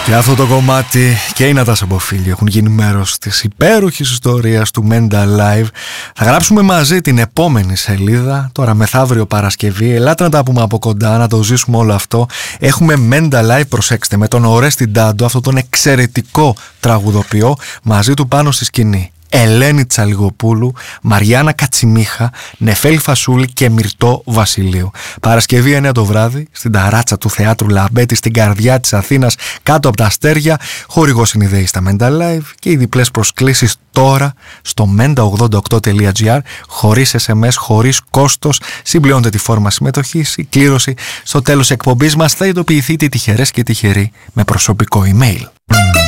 Και αυτό το κομμάτι και η Νατάσα Μποφίλη έχουν γίνει μέρος της υπέροχης ιστορίας του Mental Live. Θα γράψουμε μαζί την επόμενη σελίδα, τώρα μεθαύριο Παρασκευή. Ελάτε να τα πούμε από κοντά, να το ζήσουμε όλο αυτό. Έχουμε Mental Live, προσέξτε, με τον Ορέστη Ντάντο, αυτόν τον εξαιρετικό τραγουδοποιό, μαζί του πάνω στη σκηνή. Ελένη Τσαλιγοπούλου, Μαριάννα Κατσιμίχα, Νεφέλη Φασούλη και Μυρτώ Βασιλείου. Παρασκευή 9 το βράδυ, στην ταράτσα του Θεάτρου Λαμπέτη, στην καρδιά της Αθήνας, κάτω από τα αστέρια. Χορηγός είναι η ΔΕΗ στα Mental Live και οι διπλές προσκλήσεις τώρα στο menta88.gr, χωρίς SMS, χωρίς κόστος. Συμπληρώνετε τη φόρμα συμμετοχής. Η κλήρωση στο τέλος εκπομπής μας θα ειδοποιηθεί τυχερές και τυχεροί με προσωπικό email.